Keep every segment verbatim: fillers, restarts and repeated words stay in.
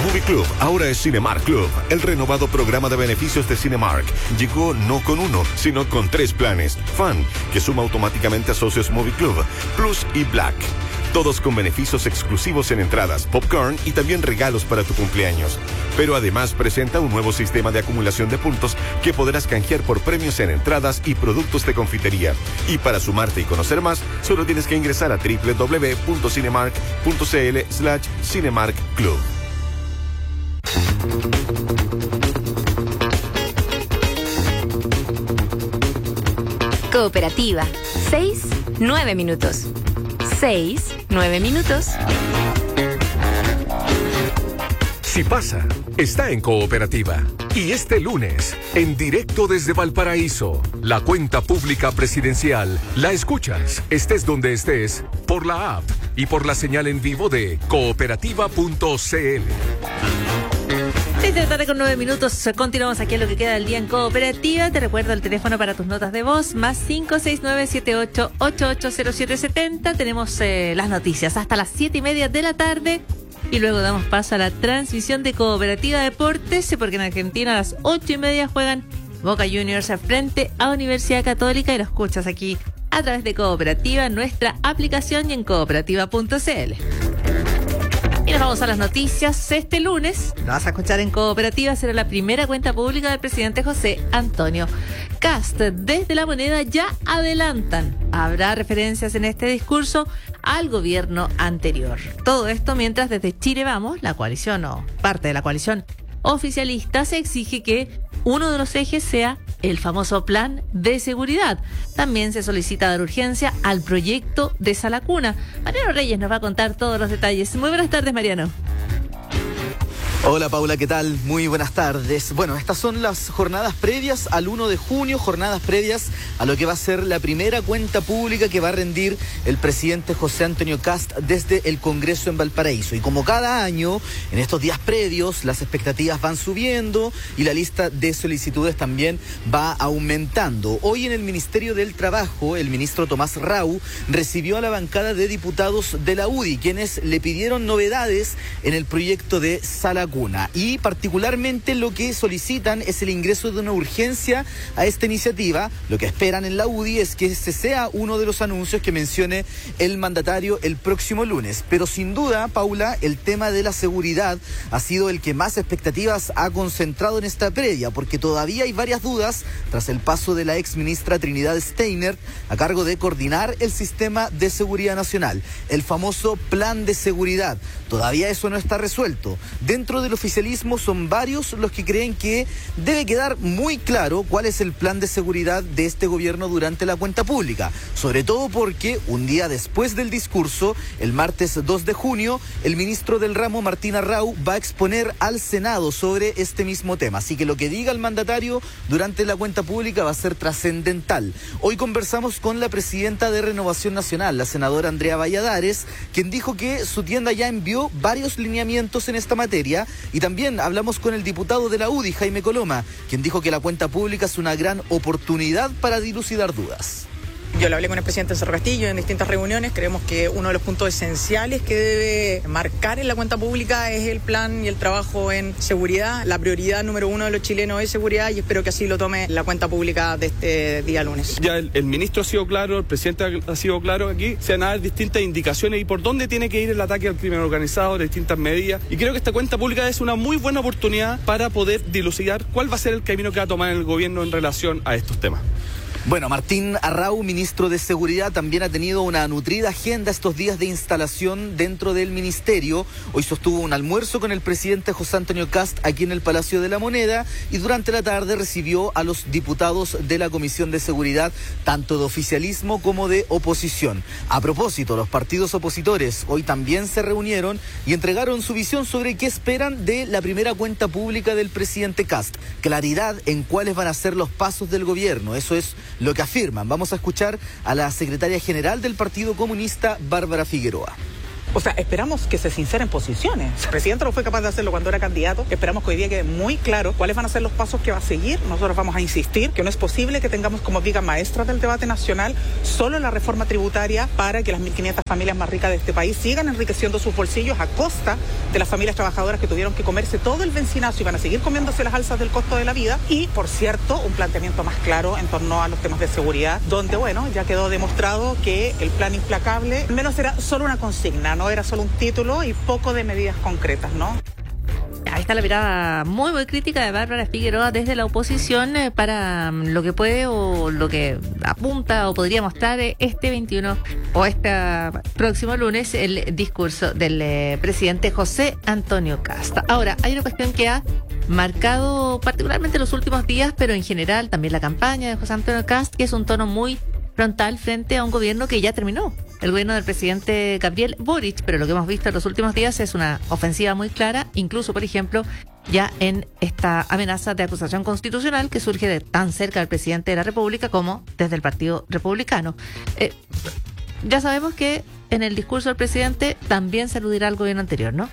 Movie Club ahora es Cinemark Club. El renovado programa de beneficios de Cinemark llegó no con uno, sino con tres planes. Fan, que suma automáticamente a socios Movie Club, Plus y Black. Todos con beneficios exclusivos en entradas, popcorn y también regalos para tu cumpleaños. Pero además presenta un nuevo sistema de acumulación de puntos que podrás canjear por premios en entradas y productos de confitería. Y para sumarte y conocer más, solo tienes que ingresar a doble u doble u doble u punto cinemark punto c l slash Cinemark Club. Cooperativa. Seis, nueve minutos. Seis, nueve minutos. Si pasa, está en Cooperativa. Y este lunes, en directo desde Valparaíso, la cuenta pública presidencial la escuchas, estés donde estés, por la app y por la señal en vivo de cooperativa punto c l. seis de la tarde con nueve minutos. Continuamos aquí en lo que queda del día en Cooperativa. Te recuerdo el teléfono para tus notas de voz, más cinco seis nueve siete ocho ocho ocho cero siete siete cero. Tenemos eh, las noticias hasta las siete y media de la tarde. Y luego damos paso a la transmisión de Cooperativa Deportes, porque en Argentina a las ocho y media juegan Boca Juniors frente a Universidad Católica, y lo escuchas aquí a través de Cooperativa, nuestra aplicación, y en cooperativa punto c l. Y nos vamos a las noticias. Este lunes, lo vas a escuchar en Cooperativa, será la primera cuenta pública del presidente José Antonio Kast. Desde La Moneda ya adelantan, habrá referencias en este discurso al gobierno anterior. Todo esto mientras desde Chile Vamos, la coalición o parte de la coalición oficialista, se exige que uno de los ejes sea el famoso plan de seguridad. También se solicita dar urgencia al proyecto de Sala Cuna. Mariano Reyes nos va a contar todos los detalles. Muy buenas tardes, Mariano. Hola Paula, ¿qué tal? Muy buenas tardes. Bueno, estas son las jornadas previas al uno de junio, jornadas previas a lo que va a ser la primera cuenta pública que va a rendir el presidente José Antonio Kast desde el Congreso en Valparaíso. Y como cada año, en estos días previos, las expectativas van subiendo y la lista de solicitudes también va aumentando. Hoy en el Ministerio del Trabajo, el ministro Tomás Rau recibió a la bancada de diputados de la U D I, quienes le pidieron novedades en el proyecto de Sala Cuna, y particularmente lo que solicitan es el ingreso de una urgencia a esta iniciativa. Lo que esperan en la U D I es que ese sea uno de los anuncios que mencione el mandatario el próximo lunes. Pero sin duda, Paula, el tema de la seguridad ha sido el que más expectativas ha concentrado en esta previa, porque todavía hay varias dudas tras el paso de la ex ministra Trinidad Steiner a cargo de coordinar el sistema de seguridad nacional, el famoso plan de seguridad. Todavía eso no está resuelto. Dentro del oficialismo son varios los que creen que debe quedar muy claro cuál es el plan de seguridad de este gobierno durante la cuenta pública, sobre todo porque un día después del discurso, el martes dos de junio, el ministro del ramo, Martín Arrau, va a exponer al Senado sobre este mismo tema, así que lo que diga el mandatario durante la cuenta pública va a ser trascendental. Hoy conversamos con la presidenta de Renovación Nacional, la senadora Andrea Valladares, quien dijo que su tienda ya envió varios lineamientos en esta materia. Y también hablamos con el diputado de la U D I, Jaime Coloma, quien dijo que la cuenta pública es una gran oportunidad para dilucidar dudas. Yo le hablé con el presidente Cerro Castillo en distintas reuniones. Creemos que uno de los puntos esenciales que debe marcar en la cuenta pública es el plan y el trabajo en seguridad. La prioridad número uno de los chilenos es seguridad, y espero que así lo tome la cuenta pública de este día lunes. Ya el, el ministro ha sido claro, el presidente ha, ha sido claro aquí. Se van a dar distintas indicaciones y por dónde tiene que ir el ataque al crimen organizado, de distintas medidas. Y creo que esta cuenta pública es una muy buena oportunidad para poder dilucidar cuál va a ser el camino que va a tomar el gobierno en relación a estos temas. Bueno, Martín Arrau, ministro de Seguridad, también ha tenido una nutrida agenda estos días de instalación dentro del ministerio. Hoy sostuvo un almuerzo con el presidente José Antonio Kast aquí en el Palacio de la Moneda, y durante la tarde recibió a los diputados de la Comisión de Seguridad, tanto de oficialismo como de oposición. A propósito, los partidos opositores hoy también se reunieron y entregaron su visión sobre qué esperan de la primera cuenta pública del presidente Kast. Claridad en cuáles van a ser los pasos del gobierno, eso es lo que afirman. Vamos a escuchar a la secretaria general del Partido Comunista, Bárbara Figueroa. O sea, esperamos que se sinceren posiciones. El presidente no fue capaz de hacerlo cuando era candidato. Esperamos que hoy día quede muy claro cuáles van a ser los pasos que va a seguir. Nosotros vamos a insistir que no es posible que tengamos como viga maestra del debate nacional solo la reforma tributaria para que las mil quinientas familias más ricas de este país sigan enriqueciendo sus bolsillos a costa de las familias trabajadoras que tuvieron que comerse todo el bencinazo y van a seguir comiéndose las alzas del costo de la vida. Y, por cierto, un planteamiento más claro en torno a los temas de seguridad, donde, bueno, ya quedó demostrado que el plan implacable al menos era solo una consigna, no era solo un título y poco de medidas concretas, ¿no? Ahí está la mirada muy, muy crítica de Bárbara Figueroa desde la oposición eh, para um, lo que puede o lo que apunta o podría mostrar eh, este veintiuno o este próximo lunes el discurso del eh, presidente José Antonio Kast. Ahora, hay una cuestión que ha marcado particularmente los últimos días, pero en general también la campaña de José Antonio Kast, que es un tono muy frontal frente a un gobierno que ya terminó, el gobierno del presidente Gabriel Boric, pero lo que hemos visto en los últimos días es una ofensiva muy clara, incluso, por ejemplo, ya en esta amenaza de acusación constitucional que surge de tan cerca del presidente de la República como desde el Partido Republicano. Eh, ya sabemos que en el discurso del presidente también se aludirá al gobierno anterior, ¿no?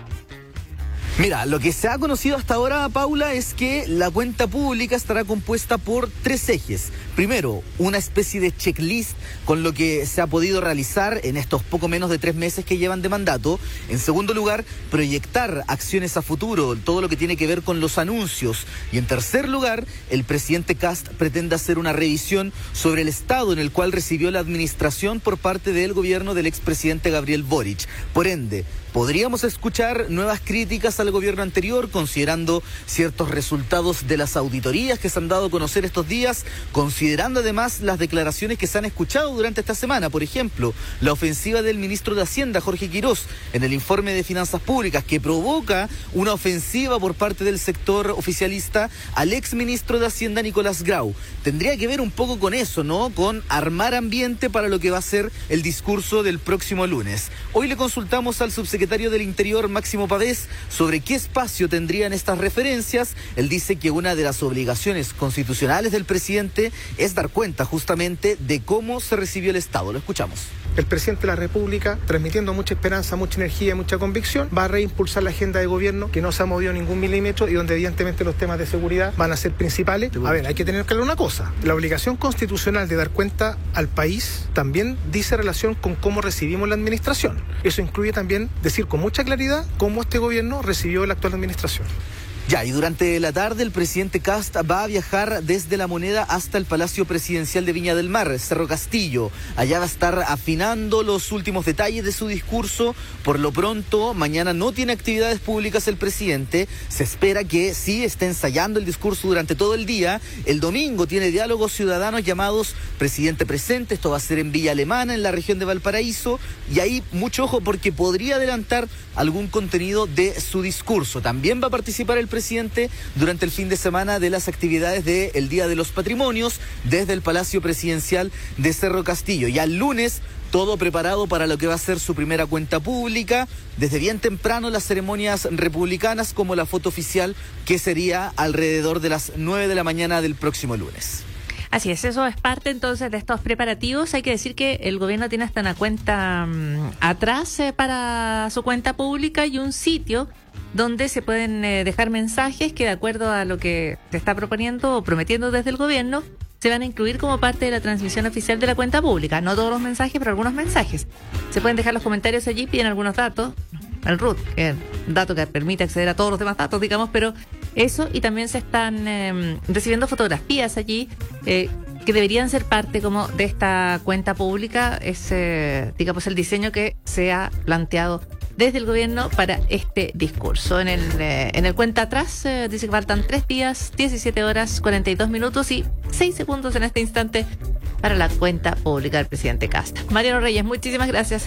Mira, lo que se ha conocido hasta ahora, Paula, es que la cuenta pública estará compuesta por tres ejes. Primero, una especie de checklist con lo que se ha podido realizar en estos poco menos de tres meses que llevan de mandato. En segundo lugar, proyectar acciones a futuro, todo lo que tiene que ver con los anuncios. Y en tercer lugar, el presidente Kast pretende hacer una revisión sobre el estado en el cual recibió la administración por parte del gobierno del expresidente Gabriel Boric. Por ende, podríamos escuchar nuevas críticas al gobierno anterior, considerando ciertos resultados de las auditorías que se han dado a conocer estos días, considerando además las declaraciones que se han escuchado durante esta semana. Por ejemplo, la ofensiva del ministro de Hacienda, Jorge Quirós, en el informe de Finanzas Públicas, que provoca una ofensiva por parte del sector oficialista al exministro de Hacienda, Nicolás Grau. Tendría que ver un poco con eso, ¿no? Con armar ambiente para lo que va a ser el discurso del próximo lunes. Hoy le consultamos al subsecretario del Interior, Máximo Pavés, sobre qué espacio tendrían estas referencias. Él dice que una de las obligaciones constitucionales del presidente es dar cuenta justamente de cómo se recibió el Estado. Lo escuchamos. El presidente de la República, transmitiendo mucha esperanza, mucha energía y mucha convicción, va a reimpulsar la agenda de gobierno que no se ha movido ningún milímetro y donde evidentemente los temas de seguridad van a ser principales. A ver, hay que tener claro una cosa. La obligación constitucional de dar cuenta al país también dice relación con cómo recibimos la administración. Eso incluye también decir con mucha claridad cómo este gobierno recibió la actual administración. Ya, y durante la tarde el presidente Kast va a viajar desde La Moneda hasta el Palacio Presidencial de Viña del Mar, Cerro Castillo. Allá va a estar afinando los últimos detalles de su discurso. Por lo pronto, mañana no tiene actividades públicas el presidente. Se espera que sí esté ensayando el discurso durante todo el día. El domingo tiene diálogos ciudadanos llamados Presidente Presente. Esto va a ser en Villa Alemana, en la región de Valparaíso. Y ahí mucho ojo porque podría adelantar algún contenido de su discurso. También va a participar el presidente presidente durante el fin de semana de las actividades del Día de los Patrimonios desde el Palacio Presidencial de Cerro Castillo. Ya el lunes, todo preparado para lo que va a ser su primera cuenta pública. Desde bien temprano las ceremonias republicanas como la foto oficial, que sería alrededor de las nueve de la mañana del próximo lunes. Así es, eso es parte entonces de estos preparativos. Hay que decir que el gobierno tiene hasta una cuenta um, atrás eh, para su cuenta pública y un sitio donde se pueden eh, dejar mensajes que, de acuerdo a lo que se está proponiendo o prometiendo desde el gobierno, se van a incluir como parte de la transmisión oficial de la cuenta pública. No todos los mensajes, pero algunos mensajes. Se pueden dejar los comentarios allí, piden algunos datos, el root, que es un dato que permite acceder a todos los demás datos, digamos, pero eso, y también se están eh, recibiendo fotografías allí eh, que deberían ser parte como de esta cuenta pública. Es, eh, digamos, el diseño que se ha planteado desde el gobierno para este discurso. En el, eh, en el cuenta atrás eh, dice que faltan tres días, diecisiete horas, cuarenta y dos minutos y seis segundos en este instante para la cuenta pública del presidente Kast. Mariano Reyes, muchísimas gracias.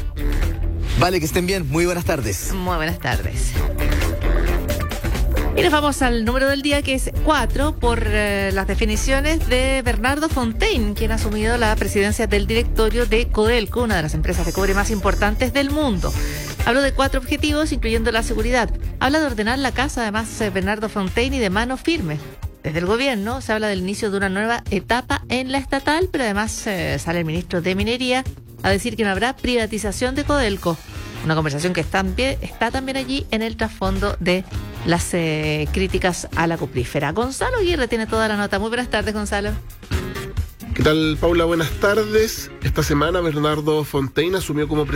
Vale, que estén bien. Muy buenas tardes. Muy buenas tardes. Y nos vamos al número del día, que es cuatro, por eh, las definiciones de Bernardo Fontaine, quien ha asumido la presidencia del directorio de Codelco, una de las empresas de cobre más importantes del mundo. Habló de cuatro objetivos, incluyendo la seguridad. Habla de ordenar la casa, además, eh, Bernardo Fontaine, y de mano firme. Desde el gobierno se habla del inicio de una nueva etapa en la estatal, pero además eh, sale el ministro de Minería a decir que no habrá privatización de Codelco. Una conversación que está también, está también allí en el trasfondo de las eh, críticas a la cuprífera. Gonzalo Aguirre tiene toda la nota. Muy buenas tardes, Gonzalo. ¿Qué tal, Paula? Buenas tardes. Esta semana Bernardo Fontaine asumió como presidente